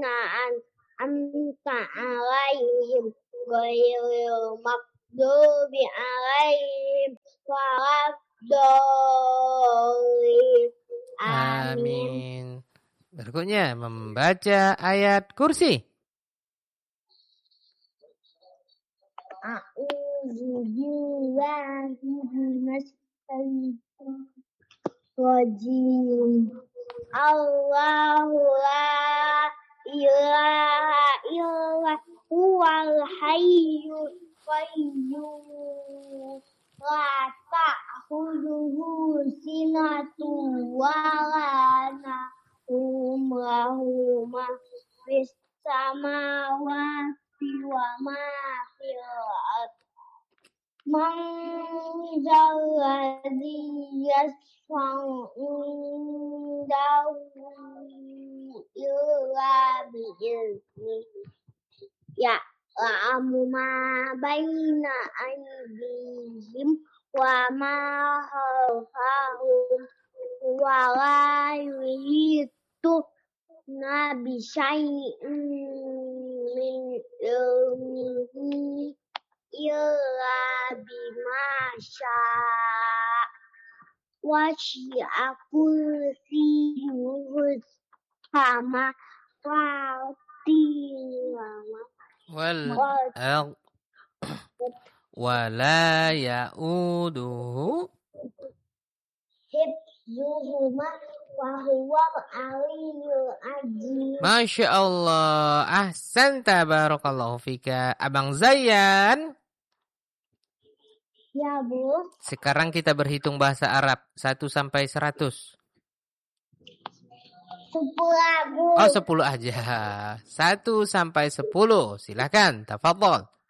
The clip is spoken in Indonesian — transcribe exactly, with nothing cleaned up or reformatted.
an'amta 'alaihim ghairil maghdubi 'alaihim waladdallin. Amin. Berikutnya membaca ayat kursi. A'udzu billahi minasy syaithanir rajim. Allahu la ilaha illa huwal hayyul qayyum. La ta'khudhuhu sinatun wa la nawm lahu ma fis samawati wa ma fil ardh. Man zalladzi yashfa'u indahu illa bi'idznih. Ya'lamu ma baina aydihim wa ma khalfahum wa la yuhituna bi syai'in min ilmihi illa bima syaa. Wasi'a kursiyyuhus samawati wal ardh wala ya'uduhu hifdzuhuma wa huwal aliyyul azim. Masya Allah. Ahsanta, barakallahu fika. Abang Zayan. Ya, Bu. Sekarang kita berhitung bahasa Arab satu sampai seratus. Sepuluh, Bu. Oh, sepuluh aja. satu sampai sepuluh. Silakan, tafadhol.